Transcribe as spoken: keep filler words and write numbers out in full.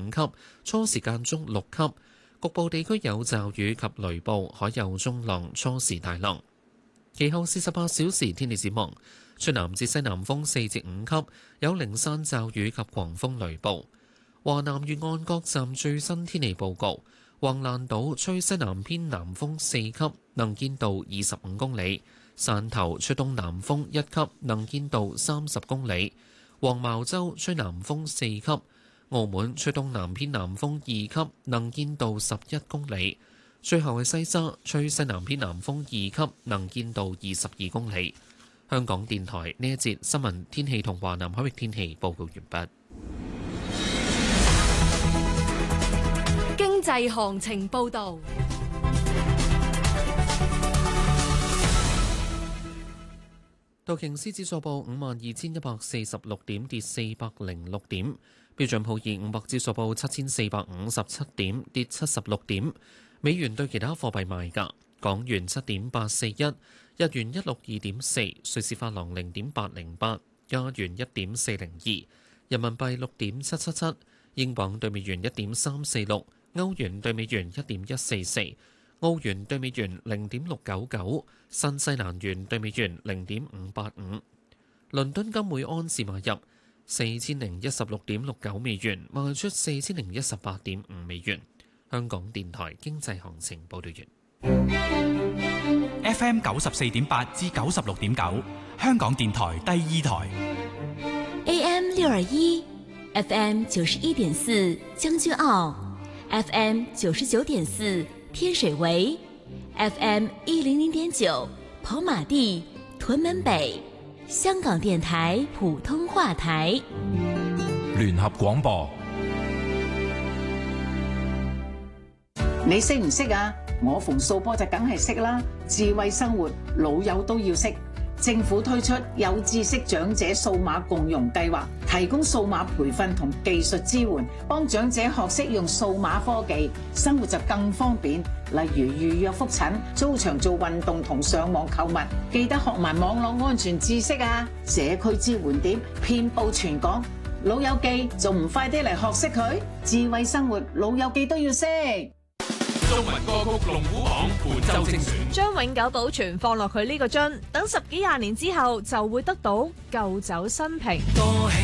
五級，初時間中六級，局部地區有驟雨及雷暴，海有中浪，初時大浪。其後四十八小時天氣展望，吹南至西南風四至五級，有零散驟雨及狂風雷暴。華南沿岸各站最新天氣報告：橫瀾島吹西南偏南風四級，能見度二十五公里；汕頭吹東南風一級，能見度三十公里；黃茅洲吹南風四級；澳門吹東南偏南風二級，能見度十一公里。最後係西沙吹西南偏南風二級，能見度二十二公里。香港電台呢一節新聞天氣同華南海域天氣報告完畢。 經濟行情報導。 道瓊斯指數報五萬二千一百四十六點，跌四百零六點。標準普爾五百指數報七千四百五十七點，跌七十六點。美元對其他貨幣賣價：港元七點八四一，日元一六二點四，瑞士法郎零點八零八，加元一點四零二，人民幣六點七七七，英鎊對美元一點三四六，歐元對美元一點一四四，澳元對美元零點六九九，新西蘭元對美元零點五八五。倫敦金每安士買入四千零一十六點六九美元，賣出四千零一十八點五美元。香港電台經濟行情報道完。 F M 九十四點八至九十六點九，香港電台第二台。 A M 六二一，F M 九十一點四將軍澳 ，F M 九十九點四天水圍 ，F M 一零零點九跑馬地屯門北，香港電台普通話台。 聯合廣播。 你識唔識啊？我馮素波就梗係識啦。智慧生活，老友都要識。政府推出有知識長者數碼共融計劃，提供數碼培訓同技術支援，幫長者學識用數碼科技，生活就更方便。例如預約覆診、租場做運動同上網購物，記得學埋網絡安全知識啊！社區支援點遍佈全港，老友記仲唔快啲嚟學識佢？智慧生活，老友記都要識。 中文歌曲龍虎榜本周精選， 將永久保存放落佢呢個樽，等十幾廿年之後就會得到舊酒新瓶。